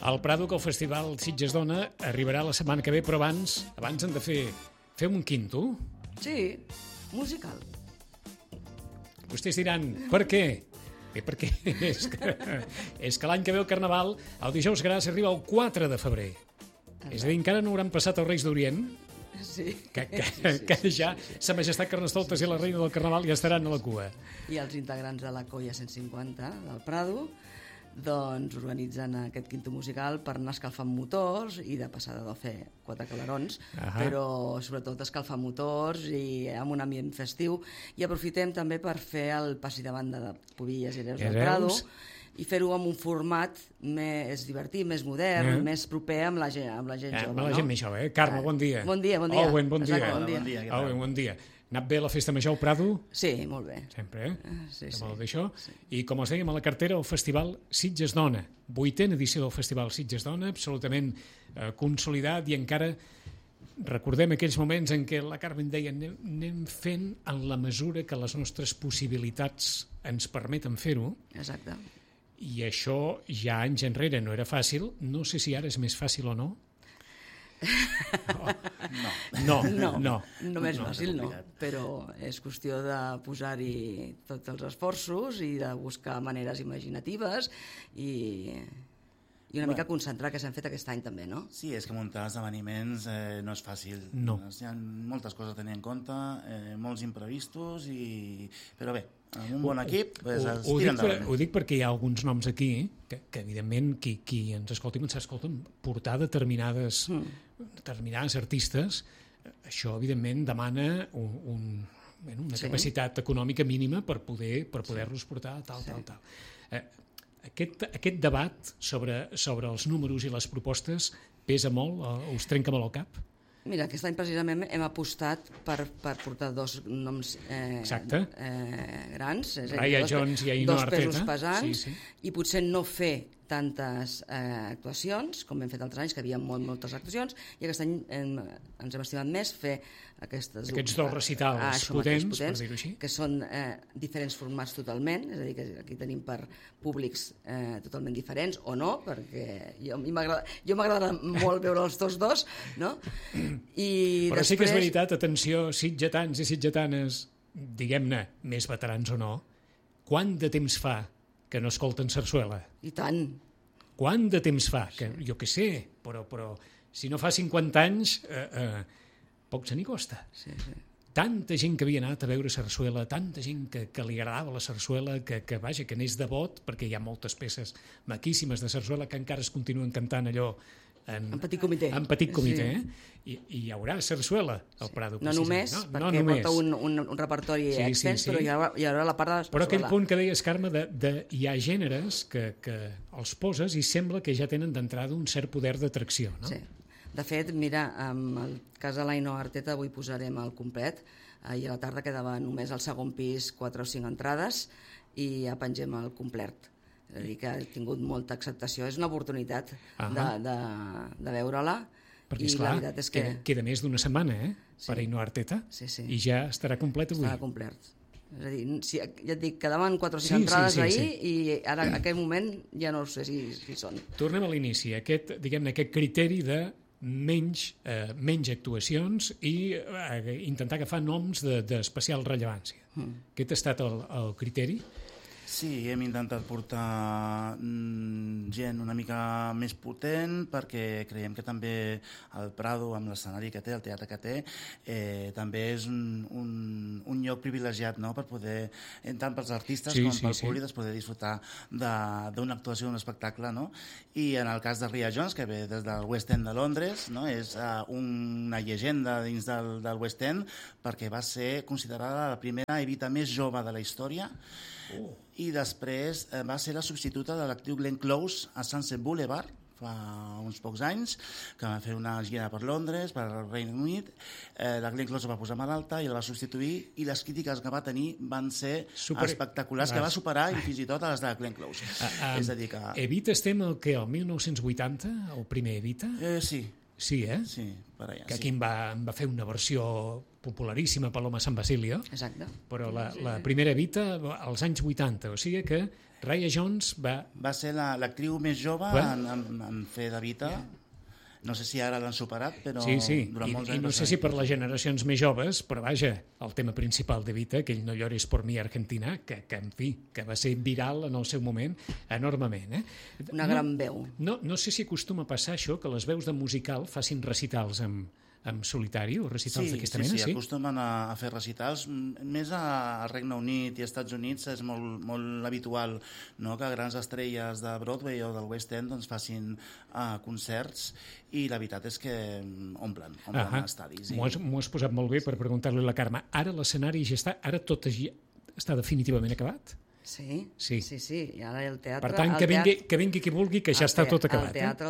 al Prado, que el Festival Sitges Dona arribarà la setmana que ve, però abans han de fer un quinto. Sí, musical. Vostès diran, per què? Perquè és que l'any que ve el Carnaval, el Dijous Gras, arriba el 4 de febrer. És a dir, encara no hauran passat els Reis d'Orient, Sí. que ja Sa Majestat Carnestoltes i la Reina del Carnaval ja estaran a la cua. I els integrants de la Colla 150 del Prado doncs organitzen aquest quinto musical per anar escalfant motors i de passada de fer 4 calarons, però sobretot escalfar motors i amb un ambient festiu. I aprofitem també per fer el passi de banda de Pubilles i Hereus del Prado i fer-ho amb un format més divertit, més modern, més proper amb la gent jove. Amb la gent més jove, Carme, bon dia. Bon dia, bon dia. Owen, bon dia. Exacte, Bon dia. Ha anat bé la festa major al Prado? Sí, molt bé. Sempre, Sí. Molt bé, això. Sí. I com els dèiem a la cartera, el Festival Sitges Dona. 8a edició del Festival Sitges Dona, absolutament consolidat, i encara recordem aquells moments en què la Carmen deia anem fent en la mesura que les nostres possibilitats ens permeten fer-ho. Exacte. I això ja anys enrere no era fàcil. No sé si ara és més fàcil o no. No és fàcil, no. Però és qüestió de posar-hi tots els esforços i de buscar maneres imaginatives i una mica concentrar que s'han fet aquest any també, no? Sí, és que muntar esdeveniments no és fàcil. No. Hi ha moltes coses a tenir en compte, molts imprevistos, però bé, amb un bon equip es tira endavant. Ho dic perquè hi ha alguns noms aquí que evidentment, qui ens escolti pensar, escolta'm, portar determinades artistes, això evidentment demana una capacitat econòmica mínima per poder-los portar tal. Aquest debat sobre els números i les propostes pesa molt, us trenca molt el cap? Mira, aquest any precisament hem apostat per portar dos noms grans, és a dir, Raya Jones i Ainhoa Arteta. Dos pesos pesants, sí. I potser no fer tantes actuacions com hem fet altres anys, que hi havia moltes actuacions, i aquest any ens hem estimat més fer aquests dos recitals potents, per dir-ho així, que són diferents formats totalment, és a dir, que aquí tenim per públics totalment diferents, o no, perquè jo m'agrada molt veure els tots dos, no? Però sí que és veritat, atenció, sitgetans i sitgetanes, diguem-ne, més veterans o no, quant de temps fa que no escolten sarsuela? I tant. Quant de temps fa? Que, jo què sé, però si no fa 50 anys, poc se n'hi costa. Sí. Tanta gent que havia anat a veure sarsuela, tanta gent que li agradava la sarsuela, que n'és devot, perquè hi ha moltes peces maquíssimes de sarsuela que encara es continuen cantant allò en petit comitè. En petit comitè, I hi haurà sarsuela al Prado. No només, perquè porta un repertori extens, però hi haurà la part de la sarsuela. Però aquell punt que deies, Carme, hi ha gèneres que els poses i sembla que ja tenen d'entrada un cert poder d'atracció, no? Sí. De fet, mira, amb el cas de l'Ainhoa Arteta avui posarem el complet. Ahir a la tarda quedava només al segon pis 4 o 5 entrades i ja pengem el complet. És a dir, que ha tingut molta acceptació. És una oportunitat de veure-la. Perquè, esclar, queda més d'una setmana, per Ainhoa Arteta, i ja estarà complet avui. Estarà complet. És a dir, ja et dic, quedaven 4 o 5 entrades ahir i ara, en aquest moment, ja no sé si són. Tornem a l'inici, aquest criteri de menys actuacions i intentar agafar noms d'especial rellevància. Aquest ha estat el criteri? Sí, hem intentat portar gent una mica més potent perquè creiem que també el Prado, amb l'escenari que té, el teatre que té, també és un lloc privilegiat, no?, per poder, tant pels artistes com pel públic, poder disfrutar d'una actuació, d'un espectacle, no? I en el cas de Raya Jones, que ve des del West End de Londres, no?, és una llegenda dins del West End perquè va ser considerada la primera Evita més jove de la història. I després va ser la substituta de l'actriu Glenn Close a Sunset Boulevard fa uns pocs anys, que va fer una gira per Londres, per Regne Unit. La Glenn Close va posar malalta i la va substituir, i les crítiques que va tenir van ser espectaculars, que va superar i fins i tot a les de Glenn Close. És a dir que... Evita estem el 1980, el primer Evita? Sí. Sí, Sí, per allà. Que aquí en va fer una versió popularíssima, Paloma San Basilio. Exacte. Però la primera Evita als anys 80, o sigui que Raya Jones va... Va ser l'actriu més jove en fer de Vita. No sé si ara l'han superat, però durant molts anys... I no sé si per les generacions més joves, però vaja, el tema principal de Vita, aquell No llores por mi Argentina, que en fi, que va ser viral en el seu moment enormement. Una gran veu. No sé si acostuma a passar això, que les veus de musical facin recitals en solitari o recitals d'aquesta mena, sí? Sí, acostumen a fer recitals. Més a Regne Unit i als Estats Units és molt habitual, no?, que grans estrelles de Broadway o del West End doncs, facin concerts, i la veritat és que omplen estadis. M'ho has posat molt bé per preguntar-li a la Carme. Ara l'escenari ja està, ara tot està definitivament acabat? Sí. I ara el teatre... Per tant, que vingui qui vulgui, que ja està tot acabat. El teatre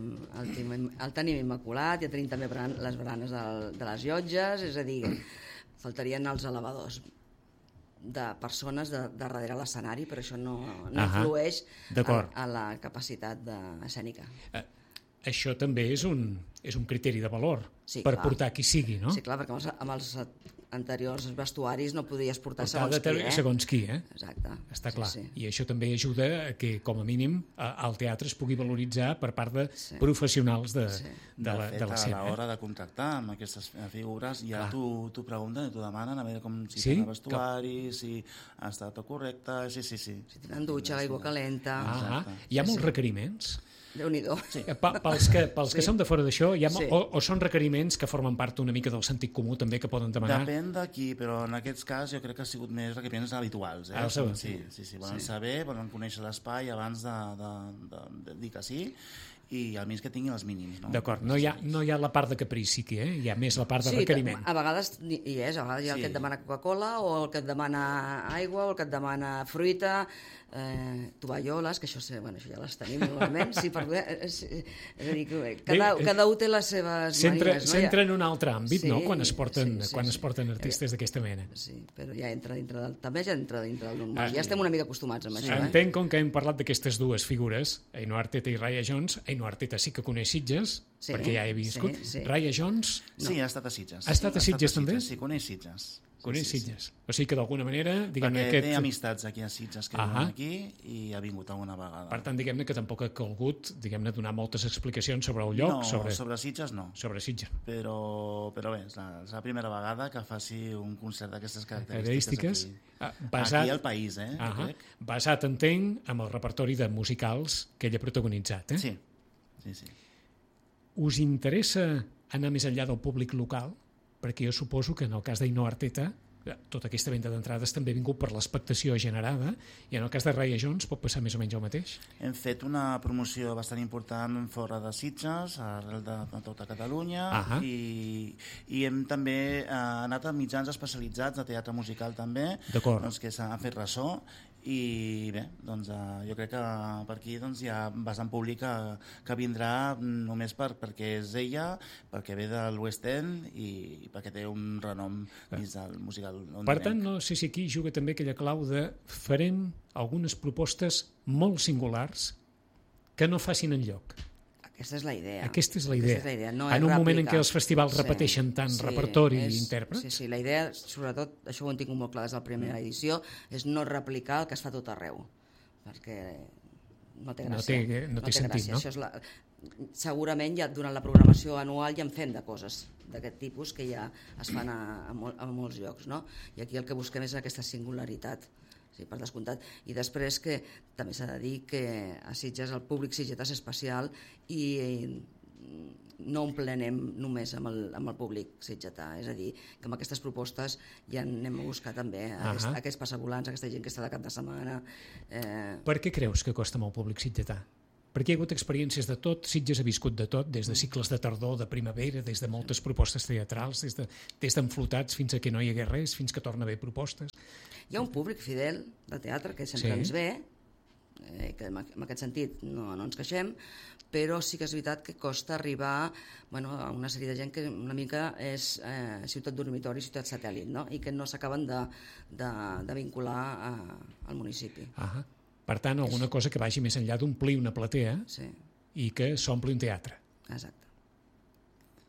el tenim immaculat, ja tenim també les baranes de les llotges, és a dir, faltarien els elevadors de persones de darrere l'escenari, però això no influeix a la capacitat escènica. Això també és un criteri de valor per portar qui sigui, no? Sí, clar, perquè amb els anteriors vestuaris no podies portar segons qui. Segons qui, Exacte. Està clar. Sí. I això també ajuda a que, com a mínim, el teatre es pugui valoritzar per part de professionals de l'escena. A l'hora de contractar amb aquestes figures, ja t'ho pregunten i t'ho demanen a veure si tenen vestuari, si ha estat tot correcte... Sí. Si tenen dutxa, aigua calenta... Hi ha molts requeriments? Déu-n'hi-do. Pels que som de fora d'això, o són requeriments que formen part una mica del sentit comú també que poden demanar? Depèn d'aquí, però en aquests cas jo crec que ha sigut més requeriments habituals. Sí, volen saber, volen conèixer l'espai abans de dir que sí, i al menys que tinguin els mínims. D'acord, no hi ha la part de caprici aquí, hi ha més la part de requeriment. Sí, a vegades hi ha el que et demana Coca-Cola, o el que et demana aigua, o el que et demana fruita, tovalloles, que això ja les tenim normalment, és a dir, cada un té les seves manines. S'entra en un altre àmbit, no?, quan es porten artistes d'aquesta mena. Sí, però ja entra dintre del normal. Ja estem una mica acostumats amb això. Entenc, com que hem parlat d'aquestes dues figures, Ainhoa Arteta i Raya Jones. Ainhoa Arteta sí que coneix Sitges, perquè ja he viscut. Raya Jones... Sí, ha estat a Sitges. Ha estat a Sitges també? Sí, coneix Sitges. Sitges. O sigui que d'alguna manera... Perquè té amistats aquí a Sitges que viuen aquí i ha vingut alguna vegada. Per tant, diguem-ne que tampoc ha calgut donar moltes explicacions sobre el lloc. No, sobre Sitges no. Sobre Sitges. Però bé, és la primera vegada que faci un concert d'aquestes característiques aquí al país. Basat, entenc, amb el repertori de musicals que ell ha protagonitzat. Sí. Us interessa anar més enllà del públic local? Perquè jo suposo que en el cas d'Ainhoa Arteta tota aquesta venda d'entrades també ha vingut per l'expectació generada, i en el cas de Raya Jones pot passar més o menys el mateix. Hem fet una promoció bastant important fora de Sitges, arrel de tota Catalunya, i hem també anat a mitjans especialitzats de teatre musical també, que s'ha fet ressò, i bé, doncs jo crec que per aquí hi ha bastant públic que vindrà només perquè és ella, perquè ve del West End i perquè té un renom dins del musical londinenc. Per tant, no sé si aquí juga també aquella clau de farem algunes propostes molt singulars que no facin enlloc. Aquesta és la idea. Aquesta és la idea. En un moment en què els festivals repeteixen tant repertori i intèrprets. Sí, la idea, sobretot, això ho hem tingut molt clar des de la primera edició, és no replicar el que es fa tot arreu, perquè no té gràcia. No té sentit, no? Això és segurament ja durant la programació anual ja en fem de coses d'aquest tipus que ja es fan a molts llocs, no? I aquí el que busquem és aquesta singularitat. Sí, per descomptat. I després que també s'ha de dir que a Sitges el públic sitgetà és especial i no ho plenem només amb el públic sitgetà, és a dir, que amb aquestes propostes ja anem a buscar també aquests passavolants, aquesta gent que està de cap de setmana. Per què creus que costa amb el públic sitgetà? Perquè hi ha hagut experiències de tot, Sitges ha viscut de tot, des de cicles de tardor, de primavera, des de moltes propostes teatrals, des d'enflotats fins a que no hi hagués res, fins que torna a haver propostes. Hi ha un públic fidel de teatre que sempre ens ve, que en aquest sentit no ens queixem, però sí que és veritat que costa arribar a una sèrie de gent que una mica és ciutat dormitori, ciutat satèl·lit, no? I que no s'acaben de vincular al municipi. Per tant, alguna cosa que vagi més enllà d'omplir una platea i que s'ompli un teatre. Exacte.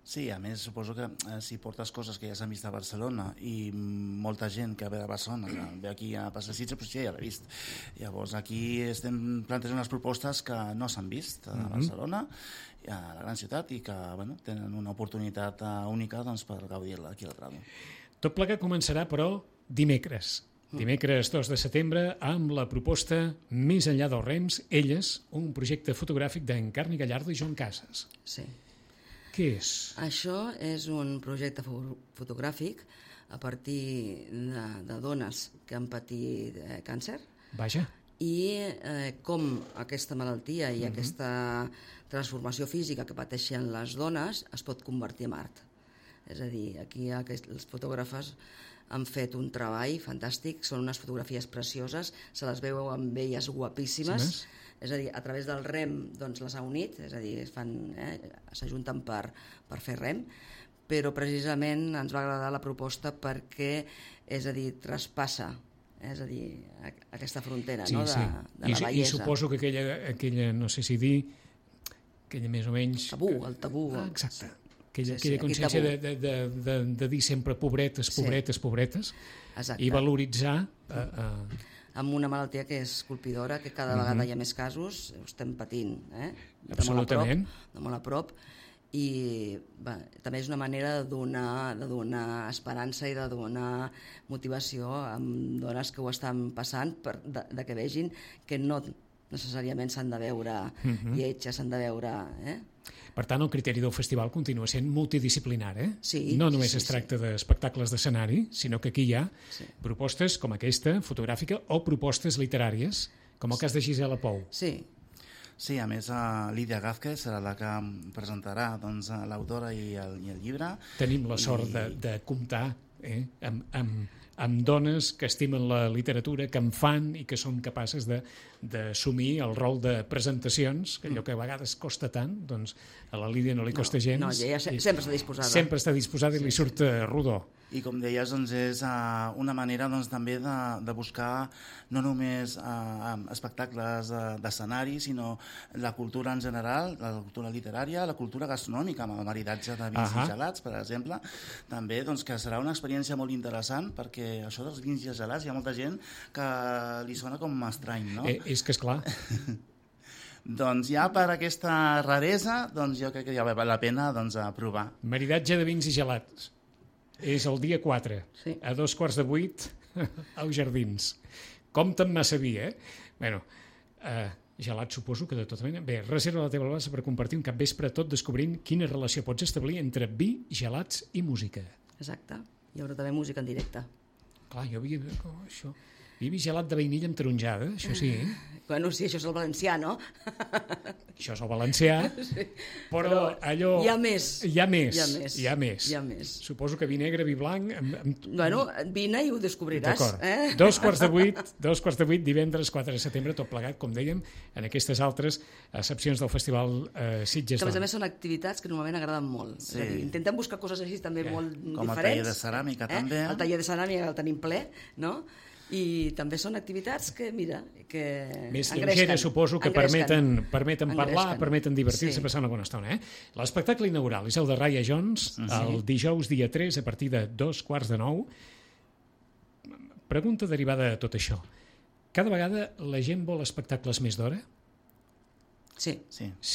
Sí, a més suposo que si portes coses que ja s'han vist a Barcelona i molta gent que ve de Barcelona que ve aquí a passar Sitges, doncs ja l'ha vist. Llavors aquí estem plantejant unes propostes que no s'han vist a Barcelona, a la gran ciutat, i que tenen una oportunitat única per gaudir-la aquí al Prado. Tot plegat començarà, però, dimecres. Dimecres 2 de setembre, amb la proposta Més enllà dels rems, Elles, un projecte fotogràfic d'Encarni Gallardo i Joan Casas. Sí. Què és? Això és un projecte fotogràfic a partir de dones que han patit càncer. Vaja. I com aquesta malaltia i aquesta transformació física que pateixen les dones es pot convertir en art. És a dir, aquí els fotògrafes han fet un treball fantàstic, són unes fotografies precioses, se les veu amb elles guapíssimes, sí, és a dir, a través del rem les ha unit, és a dir, s'ajunten per fer rem, però precisament ens va agradar la proposta perquè, és a dir, traspassa, és a dir, aquesta frontera, sí, no? Sí. De la bellesa. I suposo que aquella, no sé si dir, aquella més o menys... El tabú. Exacte. Aquella consciència de dir sempre pobretes, pobretes, pobretes, i valoritzar... amb una malaltia que és colpidora, que cada vegada hi ha més casos, ho estem patint, Absolutament. de molt a prop, i també és una manera de donar esperança i de donar motivació a dones que ho estan passant, de que vegin que no necessàriament s'han de veure lletges, s'han de veure... Per tant, el criteri del festival continua sent multidisciplinar, Sí, no només es tracta d'espectacles d'escenari, sinó que aquí hi ha propostes com aquesta, fotogràfica, o propostes literàries, com el cas de Gisela Pou. Sí, a més, Lídia Gázquez serà la que presentarà l'autora i el llibre. Tenim la sort de comptar amb dones que estimen la literatura, que en fan i que són capaces d'assumir el rol de presentacions, que allò que a vegades costa tant, doncs a la Lídia no li costa gens. No, ella sempre està disposada. Sempre està disposada i li surt rodó. I com deies, és una manera també de buscar no només espectacles d'escenari, sinó la cultura en general, la cultura literària, la cultura gastronòmica, amb el maridatge de vins i gelats, per exemple. També que serà una experiència molt interessant, perquè això dels vins i gelats hi ha molta gent que li sona com estrany, no? És que és clar. Doncs ja per aquesta raresa, jo crec que ja val la pena provar. Maridatge de vins i gelats. És el dia 4, a 7:15 als Jardins. Compte amb massa vi, Bueno, gelat suposo que de tota mena. Bé, reserva la teva plaça per compartir un capvespre tot descobrint quina relació pots establir entre vi, gelats i música. Exacte. Hi haurà també música en directe. Clar, jo havia això. Hi havia gelat de vainilla amb taronjada, això sí. Bueno, sí, això és el valencià, no? Això és el valencià, però allò... Hi ha més. Hi ha més. Suposo que vi negre, vi blanc... Bueno, vine i ho descobriràs. D'acord. 2:15, divendres 4 de setembre, tot plegat, com dèiem, en aquestes altres excepcions del Festival Sitges. Que a més són activitats que normalment agraden molt. Sí. És a dir, intentem buscar coses així també molt diferents. Com el taller de ceràmica, també. El taller de ceràmica el tenim ple, no? I també són activitats que, mira, que més lleugeres, suposo, que permeten parlar, permeten divertir-se, passar una bona estona. L'espectacle inaugural és el de Raya Jones, el dijous dia 3, a partir de 8:45. Pregunta derivada de tot això. Cada vegada la gent vol espectacles més d'hora? Sí.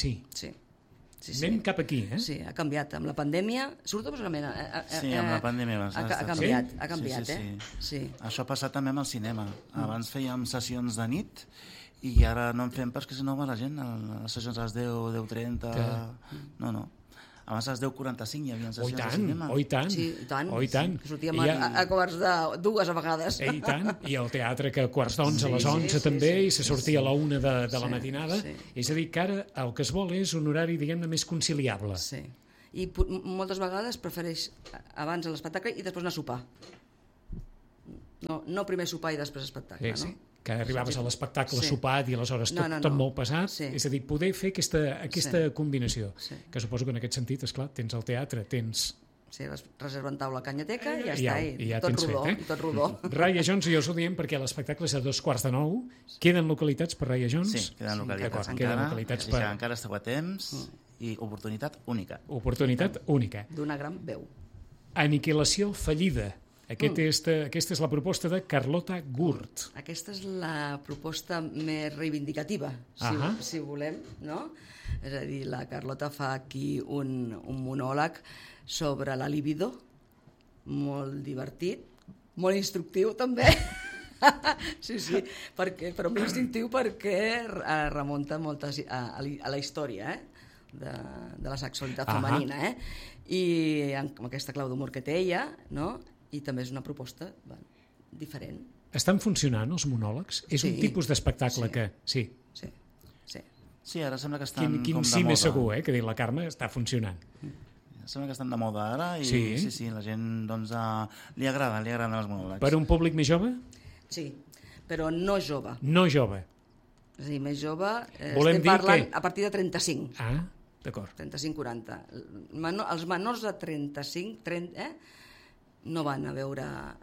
Anem cap aquí, Sí, ha canviat. Amb la pandèmia, sobretot amb la pandèmia ha canviat, Sí. Això ha passat també amb el cinema. Abans fèiem sessions de nit i ara no en fem perquè si no va la gent les sessions a les 10, 10:30... No. Abans a les 10:45 hi havia sessions de cinema. I tant. Sí, i tant. Sortíem a 2:15 a vegades. I tant. I el teatre que a 11:15 a les 11 també, i se sortia a la 1 de la matinada. És a dir, que ara el que es vol és un horari, diguem-ne, més conciliable. Sí. I moltes vegades prefereix abans l'espectacle i després anar a sopar. No primer sopar i després espectacle, no? Que arribaves a l'espectacle sopat i aleshores tot molt pesat, és a dir, poder fer aquesta combinació, que suposo que en aquest sentit, esclar, tens el teatre, tens... Sí, reserven taula canyateca i ja està, i tot rodó. Raya Jones, jo us ho diem perquè l'espectacle és a 8:45, queden localitats per Raya Jones? Sí, queden localitats encara, encara està a temps, i oportunitat única. Oportunitat única. D'una gran veu. Aniquilació fallida. Aquesta és la proposta de Carlota Gurt. Aquesta és la proposta més reivindicativa, si volem, no? És a dir, la Carlota fa aquí un monòleg sobre la libido, molt divertit, molt instructiu també. Sí, però molt instructiu perquè remunta molt a la història de la sexualitat femenina, i amb aquesta clau d'humor que té ella, no? I també és una proposta diferent. Estan funcionant els monòlegs? És un tipus d'espectacle que... Sí. Sí, ara sembla que estan Quin com de sí moda. més segur, que dir la Carme, està funcionant. Sembla que estan de moda ara i sí, la gent doncs, li agraden els monòlegs. Per un públic més jove? Sí, però no jove. No jove. És a dir, més jove, Volem estem parlant a partir de 35. Ah, d'acord. 35-40. Els menors de 35, no van a veure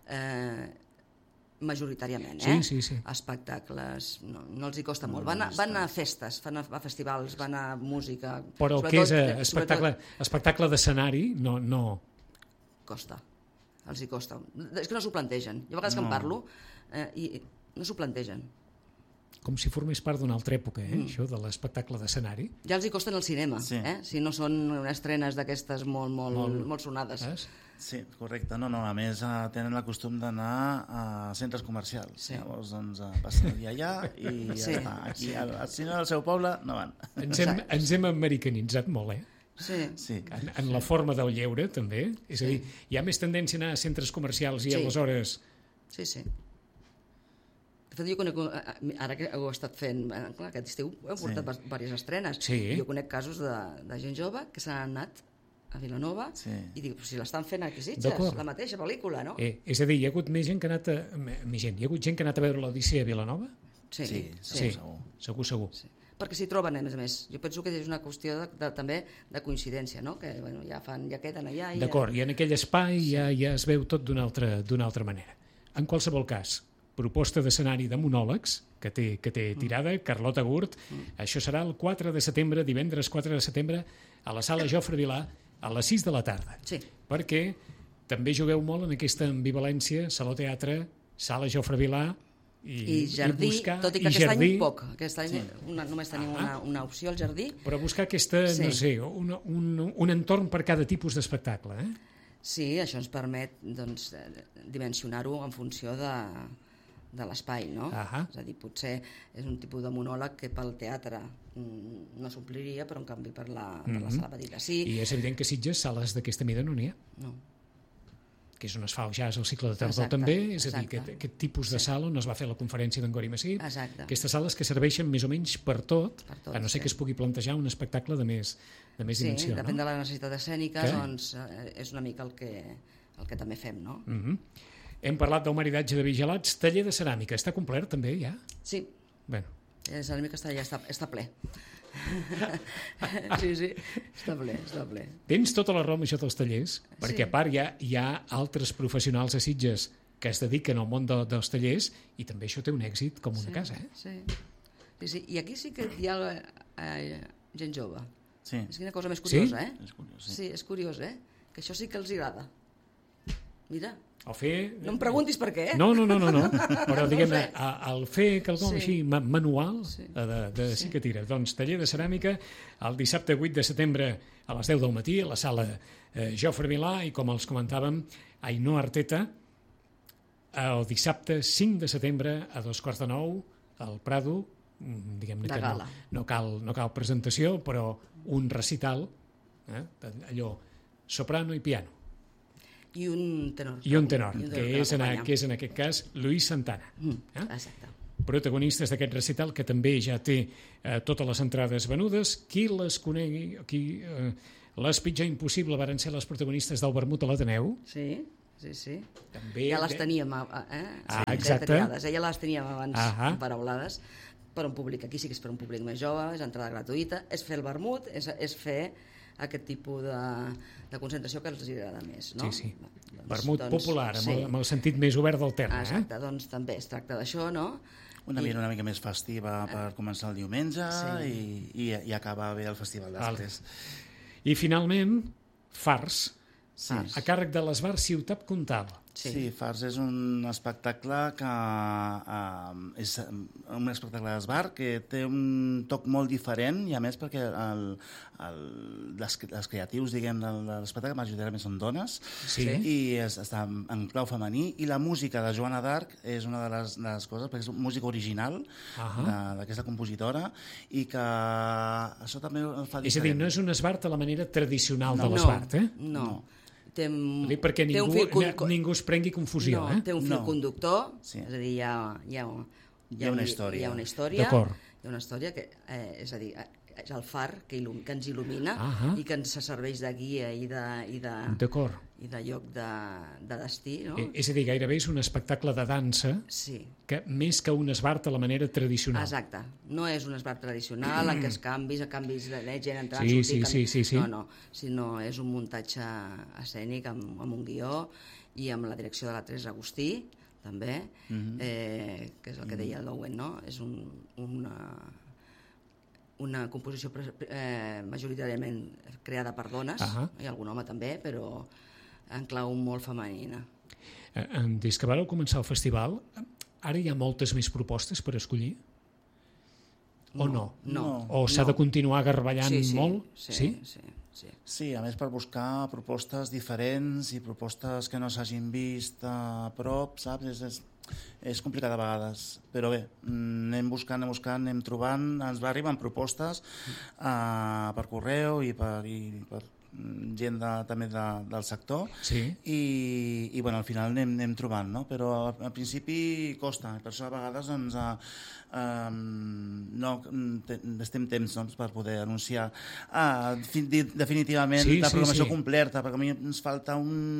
majoritàriament sí. espectacles, no els hi costa molt, van a festes, van a festivals, van a música, però el que és espectacle d'escenari no costa, els hi costa, és que no s'ho plantegen, jo a vegades que en parlo i no s'ho plantegen, com si formés part d'una altra època, això de l'espectacle d'escenari. Ja els hi costa en el cinema, si no són estrenes d'aquestes molt sonades. Sí, correcte. No, a més tenen el costum d'anar a centres comercials. Llavors, doncs, passen el dia allà i ja està. Aquí, al cine del seu poble, no van. Ens hem americanitzat molt, Sí. En la forma del lleure, també. És a dir, hi ha més tendència a anar a centres comercials i aleshores... Sí. De fet, jo conec, ara que ho he estat fent, clar, aquest estiu he portat diverses estrenes. Jo conec casos de gent jove que s'han anat a Vilanova i dic, si l'estan fent aquí Sitges, la mateixa pel·lícula, no? És a dir, hi ha hagut més gent que ha anat hi ha hagut gent que ha anat a veure l'Odissea a Vilanova? Sí, segur. Perquè s'hi troben, a més. Jo penso que és una qüestió també de coincidència, no? Que ja queden allà. D'acord, i en aquell espai ja es veu tot d'una altra manera. En qualsevol cas, proposta d'escenari de monòlegs que té tirada, Carlota Gurt. Això serà el 4 de setembre, divendres 4 de setembre, a la sala Jofre Vilà, a les 6 de la tarda. Sí. Perquè també jugueu molt en aquesta ambivalència, Saló Teatre, sala Jofre Vilà i jardí, tot i que aquest any poc. Aquest any només tenim una opció, el jardí. Però buscar aquesta, no sé, un entorn per cada tipus d'espectacle, Sí, això ens permet dimensionar-ho en funció de l'espai, no? És a dir, potser és un tipus de monòleg que pel teatre no s'ompliria, però en canvi per la sala petita sí. I és evident que Sitges, sales d'aquesta mida no n'hi ha. No. Que és on es fa el jazz al cicle de tardor també, és a dir, aquest tipus de sala on es va fer la conferència d'en Gori Massip, aquestes sales que serveixen més o menys per tot, a no ser que es pugui plantejar un espectacle de més dimensió. Sí, depèn de la necessitat escènica, doncs és una mica el que també fem, no? Hem parlat del maridatge de vigilats, taller de ceràmica, està complert també ja? Sí. Bueno. La ceràmica ja està ple. Sí, està ple. Tens tota la raó amb això dels tallers, perquè a part hi ha altres professionals a Sitges que es dediquen al món dels tallers i també això té un èxit com una casa. Sí. I aquí sí que hi ha gent jove. Sí. És una cosa més curiosa, És curiós, sí, és curiós, que això sí que els agrada. Mira, no em preguntis per què, No, però diguem-ne, el fer quelcom així manual sí que tira. Doncs taller de ceràmica el dissabte 8 de setembre a les 10 del matí a la sala Jofre Vilà i, com els comentàvem, Ainhoa Arteta el dissabte 5 de setembre a 8:45 al Prado, diguem-ne que no cal presentació, però un recital, allò, soprano i piano. I un tenor. Que és en aquest cas Luis Santana. Exacte. Protagonistes d'aquest recital, que també ja té totes les entrades venudes. Qui les conegui, les Pitjor Impossible varen ser les protagonistes del Vermut a l'Ateneu. Sí. També, ja les teníem exacte. Ja les teníem abans paraulades per un públic, aquí sí que és per un públic més jove, és entrada gratuïta, és fer el vermut, és fer aquest tipus de concentració que els agrada més, no? Sí. Vermut popular, amb el sentit més obert del terme. Exacte, doncs també es tracta d'això, no? una mica més festiva per començar el diumenge i acabar bé el festival després. I finalment, Fars, Fars. a càrrec de l'Esbar Ciutat Comtal. Sí, Fars és un espectacle que és un espectacle d'esbar que té un toc molt diferent i a més perquè els creatius, diguem, de l'espectacle majoritàriament són dones i està en clau femení i la música de Joana d'Arc és una de les coses, perquè és música original d'aquesta compositora i que això també el fa diferent. És a dir, no és un esbart a la manera tradicional de l'esbart, eh? No. Perquè ningú es prengui confusió. Té un fil conductor, és a dir, hi ha una història. Hi ha una història que, és a dir, és el far que ens il·lumina i que ens serveix de guia i de lloc de destí. No? És a dir, gairebé és un espectacle de dansa que més que un esbart a la manera tradicional. Exacte. No és un esbart tradicional en què els canvis de gent entrant, sortint... No, sinó és un muntatge escènic amb un guió i amb la direcció de la Teresa Agustí, també, que és el que deia l'Owen, no? És una composició majoritàriament creada per dones, i algun home també, però en clau molt femenina. Des que vareu començar el festival, ara hi ha moltes més propostes per escollir? O no? No. O s'ha de continuar garballant molt? Sí, a més per buscar propostes diferents i propostes que no s'hagin vist a prop, saps? És complicat a vegades, però bé, anem buscant, anem trobant, ens va arribant propostes per correu i per gent també del sector i bueno, al final anem trobant, no? Però al principi costa, per això a vegades no estem temps per poder anunciar definitivament la programació completa, perquè a mi ens falta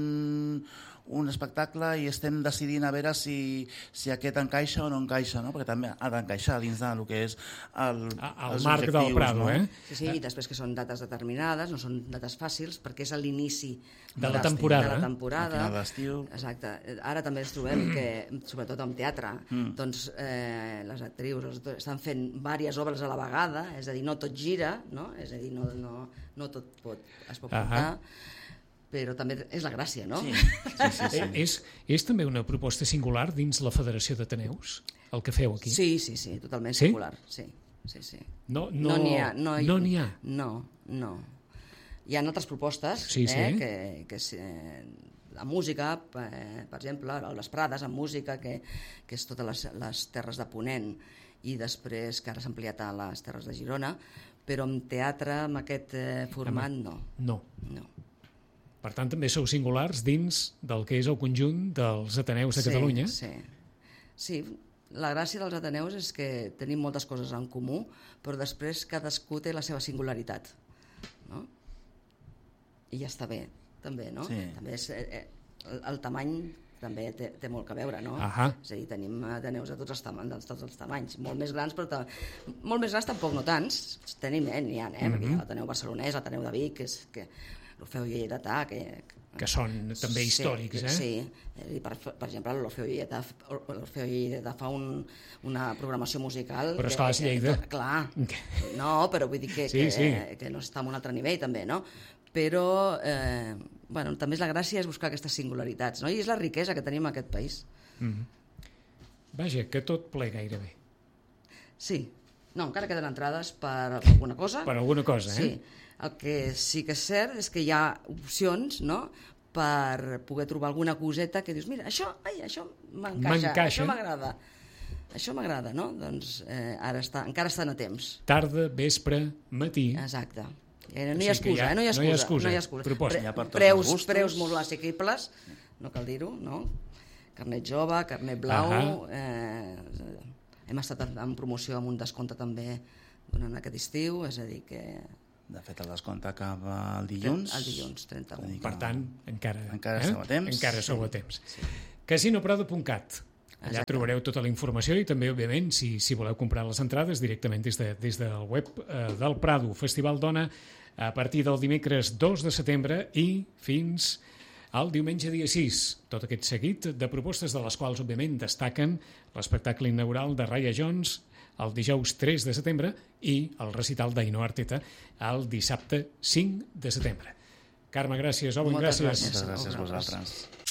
un espectacle i estem decidint a veure si aquest encaixa o no encaixa, no? Perquè també ha d'encaixar dins del que és el marc del Prado, no? Sí, i després que són dates determinades, no són dates fàcils, perquè és a l'inici de la temporada. Al final d'estiu. Exacte. Ara també ens trobem que, sobretot en teatre, doncs les actrius estan fent diverses obres a la vegada, és a dir, no tot gira, no? És a dir, no tot es pot portar, però també és la gràcia, no? Sí. És també una proposta singular dins la Federació d'Ateneus, el que feu aquí? Sí, totalment singular, sí. No n'hi ha? No. Hi ha altres propostes, que la música, per exemple, a les Prades, amb música, que és totes les terres de Ponent, i després que ara s'ha ampliat a les terres de Girona, però amb teatre, amb aquest format, no. Per tant, també sou singulars dins del que és el conjunt dels Ateneus de Catalunya. Sí, la gràcia dels Ateneus és que tenim moltes coses en comú, però després cadascú té la seva singularitat, no? I ja està bé, també, no? També el tamany també té molt que veure, no? És a dir, tenim Ateneus de tots els tamanys, molt més grans, però molt més grans tampoc no tants, n'hi ha, perquè hi ha l'Ateneu barcelonès, l'Ateneu de Vic, que l'Orfeu Lleidatà, que són també històrics, Sí, per exemple, l'Orfeu Lleidatà fa una programació musical... Però esclar, és Lleida. Clar, no, però vull dir que no està en un altre nivell, també, no? Però, també la gràcia és buscar aquestes singularitats, no? I és la riquesa que tenim en aquest país. Vaja, que tot ple gairebé. Sí. No, encara queden entrades per alguna cosa. Per alguna cosa, Sí. El que sí que és cert és que hi ha opcions, no?, per poder trobar alguna coseta que dius, mira, això m'encaixa, això m'agrada, no? Doncs encara estan a temps. Tarda, vespre, matí. Exacte. No hi ha excusa. Preus molt assequibles, no cal dir-ho, no? Carnet jove, carnet blau... Hem estat en promoció amb un descompte també durant aquest estiu, és a dir que... De fet, el descompte acaba el dilluns. El dilluns, 31. Per tant, encara sou a temps. Encara sou a temps. Casinoprado.cat. Allà trobareu tota la informació i també, òbviament, si voleu comprar les entrades directament des del web del Prado. Festival Dona a partir del dimecres 2 de setembre i fins el diumenge dia 6. Tot aquest seguit de propostes de les quals, òbviament, destaquen l'espectacle inaugural de Raya Jones el dijous 3 de setembre i el recital d'Ainhoa Arteta el dissabte 5 de setembre. Carme, gràcies. Owen, gràcies. Moltes gràcies a vosaltres.